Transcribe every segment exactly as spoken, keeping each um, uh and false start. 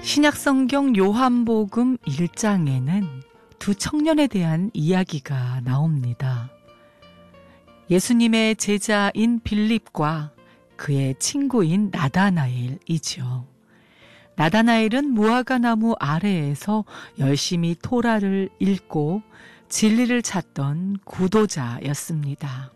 신약성경 요한복음 일 장에는 두 청년에 대한 이야기가 나옵니다. 예수님의 제자인 빌립과 그의 친구인 나다나엘이죠. 나다나엘은 무화과나무 아래에서 열심히 토라를 읽고 진리를 찾던 구도자였습니다.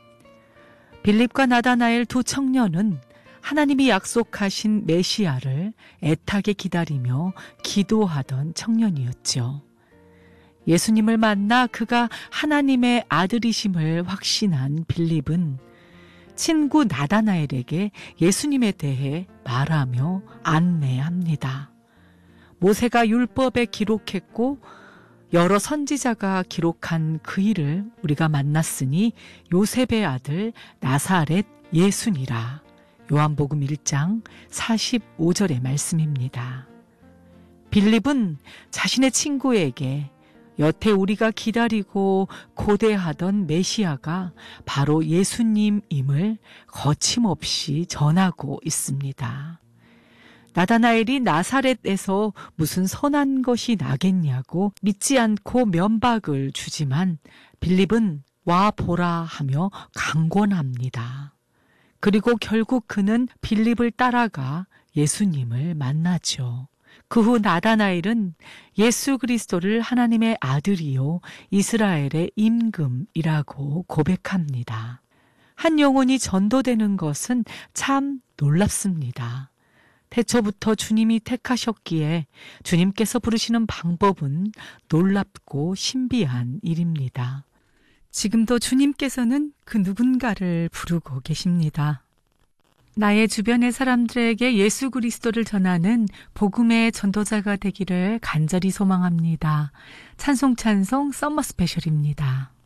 빌립과 나다나엘 두 청년은 하나님이 약속하신 메시아를 애타게 기다리며 기도하던 청년이었죠. 예수님을 만나 그가 하나님의 아들이심을 확신한 빌립은 친구 나다나엘에게 예수님에 대해 말하며 안내합니다. 모세가 율법에 기록했고 여러 선지자가 기록한 그 일을 우리가 만났으니 요셉의 아들 나사렛 예수니라. 요한복음 일 장 사십오 절의 말씀입니다. 빌립은 자신의 친구에게 여태 우리가 기다리고 고대하던 메시아가 바로 예수님임을 거침없이 전하고 있습니다. 나다나엘이 나사렛에서 무슨 선한 것이 나겠냐고 믿지 않고 면박을 주지만 빌립은 와 보라 하며 강권합니다. 그리고 결국 그는 빌립을 따라가 예수님을 만나죠. 그 후 나다나엘은 예수 그리스도를 하나님의 아들이요 이스라엘의 임금이라고 고백합니다. 한 영혼이 전도되는 것은 참 놀랍습니다. 태초부터 주님이 택하셨기에 주님께서 부르시는 방법은 놀랍고 신비한 일입니다. 지금도 주님께서는 그 누군가를 부르고 계십니다. 나의 주변의 사람들에게 예수 그리스도를 전하는 복음의 전도자가 되기를 간절히 소망합니다. 찬송 찬송 썸머 스페셜입니다.